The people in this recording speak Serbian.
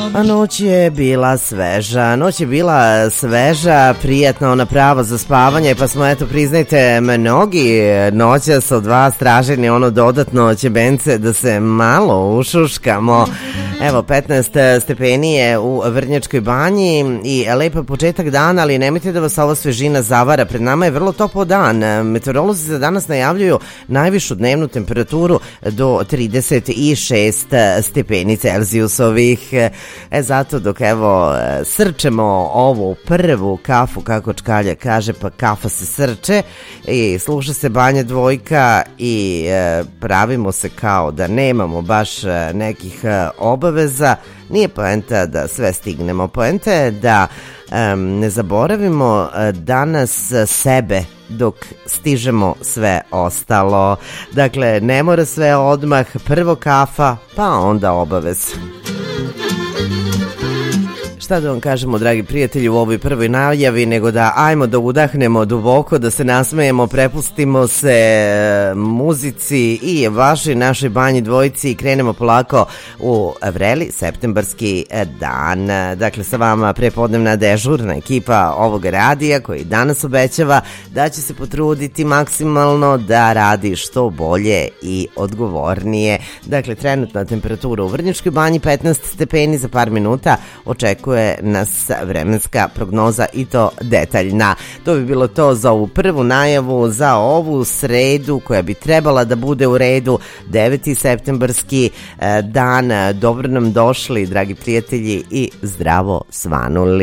A noć je bila sveža, prijatna, ona prava za spavanje, pa smo, eto, priznajte, mnogi noćas od vas tražili ono dodatno ćebence da se malo ušuškamo. Evo, 15 stepeni je u Vrnjačkoj banji i lepa početak dana, ali nemojte da vas ova svežina zavara. Pred nama je vrlo topao dan. Meteorolozi za danas najavljuju najvišu dnevnu temperaturu do 36 stepeni Celzijusovih. Zato dok evo srčemo ovu prvu kafu, kako Čkalja kaže, pa kafa se srče i sluša se Banja Dvojka i pravimo se kao da nemamo baš nekih obaveza. Nije poenta da sve stignemo, poenta je da ne zaboravimo danas sebe dok stižemo sve ostalo. Dakle, ne mora sve odmah, prvo kafa, pa onda obavez. Šta da vam kažemo, dragi prijatelji, u ovoj prvoj najavi, nego da ajmo da udahnemo duboko, da se nasmejemo, prepustimo se muzici i vašoj našoj Banji Dvojici i krenemo polako u vreli septembarski dan. Dakle, sa vama prepodnevna dežurna ekipa ovog radija koji danas obećava da će se potruditi maksimalno da radi što bolje i odgovornije. Dakle, trenutna temperatura u Vrnjačkoj banji 15 stepeni, za par minuta očekuje nas vremenska prognoza i to detaljna. To bi bilo to za ovu prvu najavu, za ovu sredu koja bi trebala da bude u redu, 9. septembarski dan. Dobro nam došli, dragi prijatelji, i zdravo svanuli.